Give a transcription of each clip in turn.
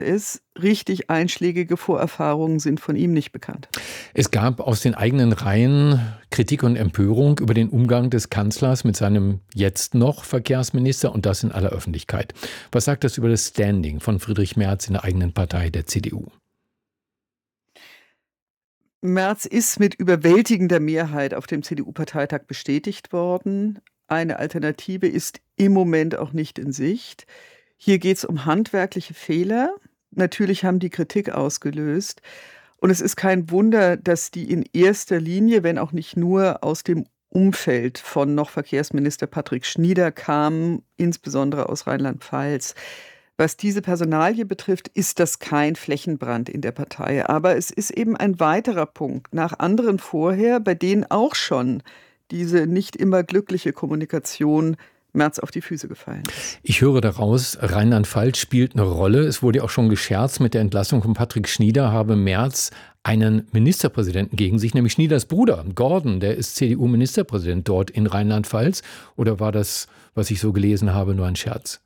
ist. Richtig einschlägige Vorerfahrungen sind von ihm nicht bekannt. Es gab aus den eigenen Reihen Kritik und Empörung über den Umgang des Kanzlers mit seinem jetzt noch Verkehrsminister und das in aller Öffentlichkeit. Was sagt das über das Standing von Friedrich Merz in der eigenen Partei, der CDU? Merz ist mit überwältigender Mehrheit auf dem CDU-Parteitag bestätigt worden. Eine Alternative ist im Moment auch nicht in Sicht. Hier geht es um handwerkliche Fehler. Natürlich haben die Kritik ausgelöst. Und es ist kein Wunder, dass die in erster Linie, wenn auch nicht nur, aus dem Umfeld von noch Verkehrsminister Patrick Schnieder kamen, insbesondere aus Rheinland-Pfalz. Was diese Personalie betrifft, ist das kein Flächenbrand in der Partei. Aber es ist eben ein weiterer Punkt nach anderen vorher, bei denen auch schon diese nicht immer glückliche Kommunikation Merz auf die Füße gefallen ist. Ich höre daraus, Rheinland-Pfalz spielt eine Rolle. Es wurde ja auch schon gescherzt, mit der Entlassung von Patrick Schnieder habe Merz einen Ministerpräsidenten gegen sich, nämlich Schnieders Bruder, Gordon, der ist CDU-Ministerpräsident dort in Rheinland-Pfalz. Oder war das, was ich so gelesen habe, nur ein Scherz?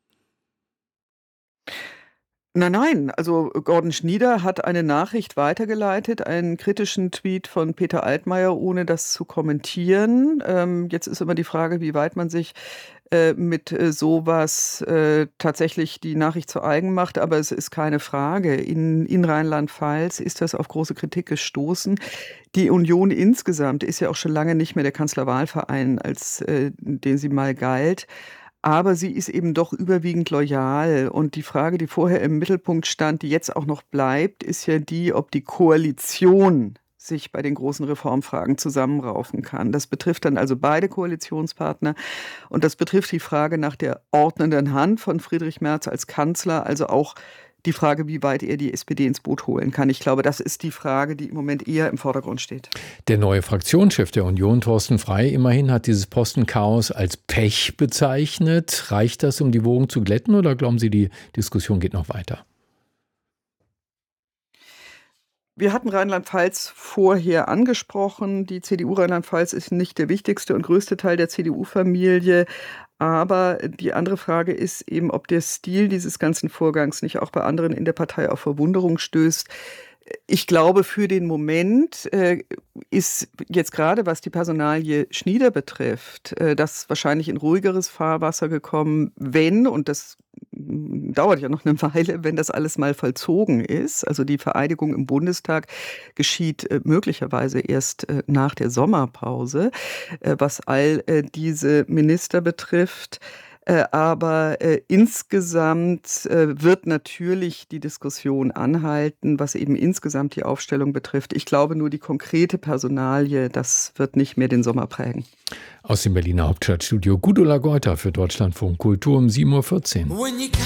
Nein, also Gordon Schnieder hat eine Nachricht weitergeleitet, einen kritischen Tweet von Peter Altmaier, ohne das zu kommentieren. Jetzt ist immer die Frage, wie weit man sich mit sowas tatsächlich die Nachricht zu eigen macht. Aber es ist keine Frage. In Rheinland-Pfalz ist das auf große Kritik gestoßen. Die Union insgesamt ist ja auch schon lange nicht mehr der Kanzlerwahlverein, als den sie mal galt. Aber sie ist eben doch überwiegend loyal. Und die Frage, die vorher im Mittelpunkt stand, die jetzt auch noch bleibt, ist ja die, ob die Koalition sich bei den großen Reformfragen zusammenraufen kann. Das betrifft dann also beide Koalitionspartner. Und das betrifft die Frage nach der ordnenden Hand von Friedrich Merz als Kanzler, also auch die Frage, wie weit er die SPD ins Boot holen kann. Ich glaube, das ist die Frage, die im Moment eher im Vordergrund steht. Der neue Fraktionschef der Union, Thorsten Frey, immerhin hat dieses Postenchaos als Pech bezeichnet. Reicht das, um die Wogen zu glätten, oder glauben Sie, die Diskussion geht noch weiter? Wir hatten Rheinland-Pfalz vorher angesprochen. Die CDU Rheinland-Pfalz ist nicht der wichtigste und größte Teil der CDU-Familie. Aber die andere Frage ist eben, ob der Stil dieses ganzen Vorgangs nicht auch bei anderen in der Partei auf Verwunderung stößt. Ich glaube, für den Moment ist jetzt gerade, was die Personalie Schnieder betrifft, das wahrscheinlich in ruhigeres Fahrwasser gekommen, wenn, und das dauert ja noch eine Weile, wenn das alles mal vollzogen ist. Also die Vereidigung im Bundestag geschieht möglicherweise erst nach der Sommerpause, was all diese Minister betrifft. Aber insgesamt wird natürlich die Diskussion anhalten, was eben insgesamt die Aufstellung betrifft. Ich glaube, nur die konkrete Personalie, das wird nicht mehr den Sommer prägen. Aus dem Berliner Hauptstadtstudio Gudula Geuter für Deutschlandfunk Kultur um 7:14 Uhr.